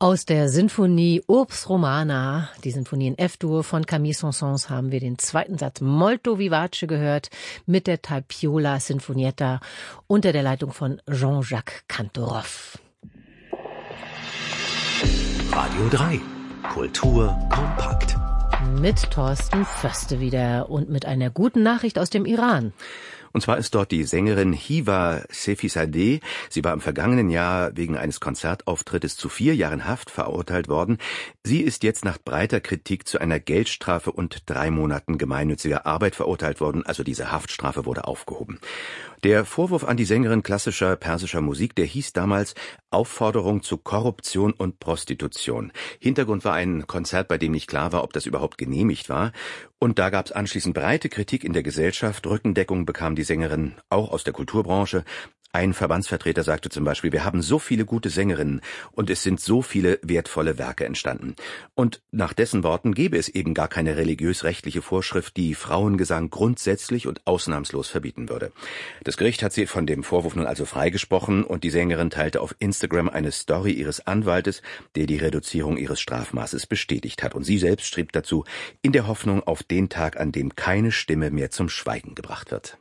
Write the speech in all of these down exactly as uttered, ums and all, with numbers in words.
Aus der Sinfonie Urbs Romana, die Sinfonie in F-Dur von Camille Saint-Saëns, haben wir den zweiten Satz Molto Vivace gehört mit der Taipiola Sinfonietta unter der Leitung von Jean-Jacques Kantorov. Radio drei, Kultur kompakt. Mit Thorsten Förste wieder und mit einer guten Nachricht aus dem Iran. Und zwar ist dort die Sängerin Hiva Sefizadeh. Sie war im vergangenen Jahr wegen eines Konzertauftrittes zu vier Jahren Haft verurteilt worden. Sie ist jetzt nach breiter Kritik zu einer Geldstrafe und drei Monaten gemeinnütziger Arbeit verurteilt worden. Also diese Haftstrafe wurde aufgehoben. Der Vorwurf an die Sängerin klassischer persischer Musik, der hieß damals Aufforderung zu Korruption und Prostitution. Hintergrund war ein Konzert, bei dem nicht klar war, ob das überhaupt genehmigt war. Und da gab es anschließend breite Kritik in der Gesellschaft. Rückendeckung bekam die Sängerin auch aus der Kulturbranche. Ein Verbandsvertreter sagte zum Beispiel, wir haben so viele gute Sängerinnen und es sind so viele wertvolle Werke entstanden. Und nach dessen Worten gäbe es eben gar keine religiös-rechtliche Vorschrift, die Frauengesang grundsätzlich und ausnahmslos verbieten würde. Das Gericht hat sie von dem Vorwurf nun also freigesprochen und die Sängerin teilte auf Instagram eine Story ihres Anwaltes, der die Reduzierung ihres Strafmaßes bestätigt hat. Und sie selbst schrieb dazu, in der Hoffnung auf den Tag, an dem keine Stimme mehr zum Schweigen gebracht wird.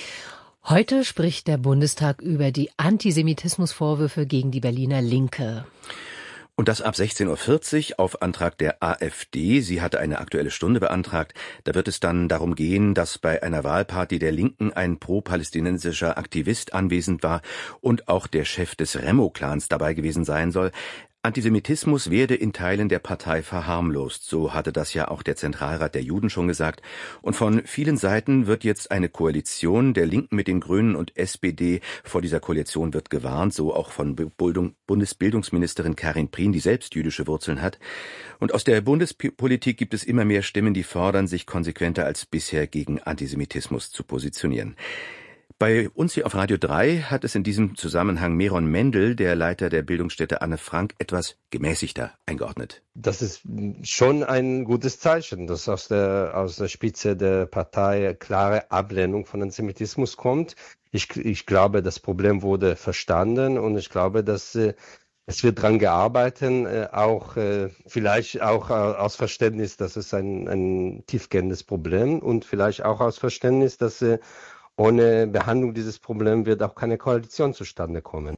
Heute spricht der Bundestag über die Antisemitismusvorwürfe gegen die Berliner Linke. Und das ab sechzehn Uhr vierzig auf Antrag der AfD. Sie hatte eine Aktuelle Stunde beantragt. Da wird es dann darum gehen, dass bei einer Wahlparty der Linken ein pro-palästinensischer Aktivist anwesend war und auch der Chef des Remo-Clans dabei gewesen sein soll. Antisemitismus werde in Teilen der Partei verharmlost, so hatte das ja auch der Zentralrat der Juden schon gesagt. Und von vielen Seiten wird jetzt eine Koalition der Linken mit den Grünen und S P D. Vor dieser Koalition wird gewarnt, so auch von Bundesbildungsministerin Karin Prien, die selbst jüdische Wurzeln hat. Und aus der Bundespolitik gibt es immer mehr Stimmen, die fordern, sich konsequenter als bisher gegen Antisemitismus zu positionieren. Bei uns hier auf Radio drei hat es in diesem Zusammenhang Meron Mendel, der Leiter der Bildungsstätte Anne Frank, etwas gemäßigter eingeordnet. Das ist schon ein gutes Zeichen, dass aus der, aus der Spitze der Partei klare Ablehnung von Antisemitismus kommt. Ich, ich glaube, das Problem wurde verstanden und ich glaube, dass äh, es wird dran gearbeitet, äh, auch äh, vielleicht auch äh, aus Verständnis, dass es ein, ein tiefgehendes Problem und vielleicht auch aus Verständnis, dass äh, ohne Behandlung dieses Problems wird auch keine Koalition zustande kommen.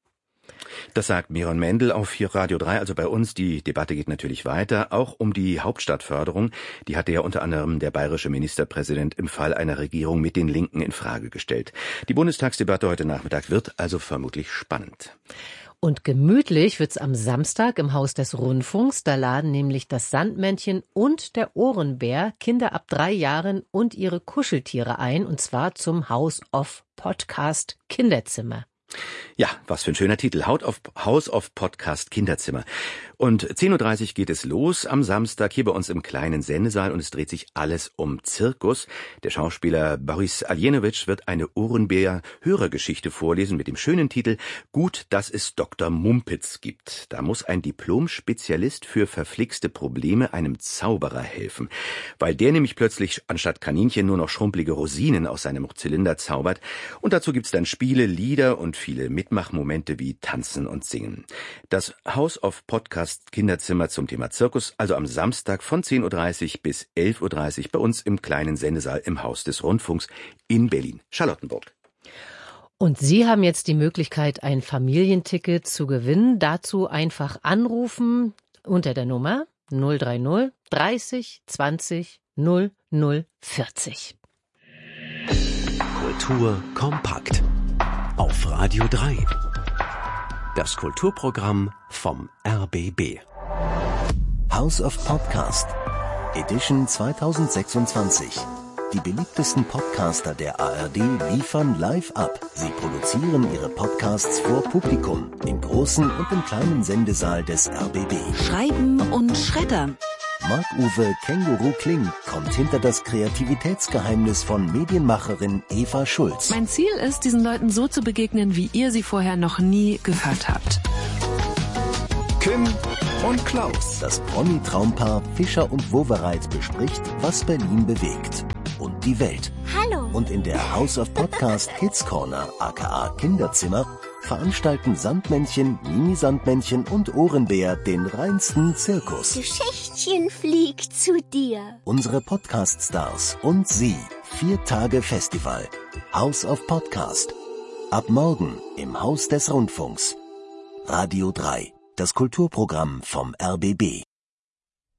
Das sagt Meron Mendel auf Radio drei, also bei uns. Die Debatte geht natürlich weiter, auch um die Hauptstadtförderung. Die hatte ja unter anderem der bayerische Ministerpräsident im Fall einer Regierung mit den Linken in Frage gestellt. Die Bundestagsdebatte heute Nachmittag wird also vermutlich spannend. Und gemütlich wird's am Samstag im Haus des Rundfunks. Da laden nämlich das Sandmännchen und der Ohrenbär Kinder ab drei Jahren und ihre Kuscheltiere ein, und zwar zum House of Podcast Kinderzimmer. Ja, was für ein schöner Titel. House of Podcast Kinderzimmer. Und zehn Uhr dreißig geht es los am Samstag hier bei uns im kleinen Sendesaal und es dreht sich alles um Zirkus. Der Schauspieler Boris Aljenovic wird eine Ohrenbär-Hörergeschichte vorlesen mit dem schönen Titel Gut, dass es Doktor Mumpitz gibt. Da muss ein Diplom-Spezialist für verflixte Probleme einem Zauberer helfen, weil der nämlich plötzlich anstatt Kaninchen nur noch schrumpelige Rosinen aus seinem Zylinder zaubert. Und dazu gibt's dann Spiele, Lieder und viele Mitmachmomente wie Tanzen und Singen. Das House of Podcast Kinderzimmer zum Thema Zirkus, also am Samstag von zehn Uhr dreißig bis elf Uhr dreißig bei uns im kleinen Sendesaal im Haus des Rundfunks in Berlin-Charlottenburg. Und Sie haben jetzt die Möglichkeit, ein Familienticket zu gewinnen. Dazu einfach anrufen unter der Nummer null drei null dreißig zwanzig null null vierzig. Kultur kompakt auf Radio drei. Das Kulturprogramm vom R B B. House of Podcast Edition zwanzig sechsundzwanzig. Die beliebtesten Podcaster der A R D liefern live ab. Sie produzieren ihre Podcasts vor Publikum im großen und im kleinen Sendesaal des R B B. Schreiben und schreddern. Marc-Uwe Känguru Kling kommt hinter das Kreativitätsgeheimnis von Medienmacherin Eva Schulz. Mein Ziel ist, diesen Leuten so zu begegnen, wie ihr sie vorher noch nie gehört habt. Kim und Klaus. Das Promi-Traumpaar Fischer und Wowereit bespricht, was Berlin bewegt und die Welt. Hallo. Und in der House of Podcast Kids Corner, aka Kinderzimmer, veranstalten Sandmännchen, Mini-Sandmännchen und Ohrenbär den reinsten Zirkus. Geschichtchen fliegt zu dir. Unsere Podcast-Stars und Sie. Vier Tage Festival. House of Podcast. Ab morgen im Haus des Rundfunks. Radio drei. Das Kulturprogramm vom R B B.